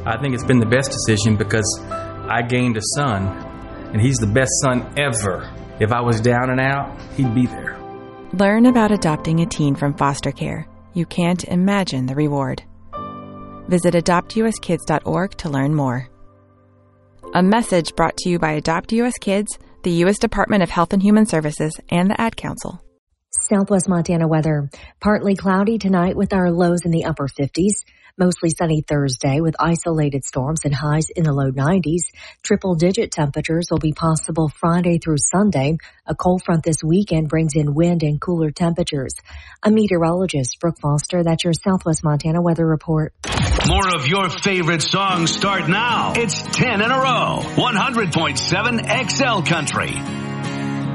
I think it's been the best decision because I gained a son, and he's the best son ever. If I was down and out, he'd be there. Learn about adopting a teen from foster care. You can't imagine the reward. Visit adoptuskids.org to learn more. A message brought to you by Adopt U.S. Kids, the U.S. Department of Health and Human Services, and the Ad Council. Southwest Montana weather. Partly cloudy tonight with our lows in the upper 50s. Mostly sunny Thursday with isolated storms and highs in the low 90s. Triple-digit temperatures will be possible Friday through Sunday. A cold front this weekend brings in wind and cooler temperatures. I'm meteorologist Brooke Foster. That's your Southwest Montana weather report. More of your favorite songs start now. It's 10 in a row. 100.7 XL Country.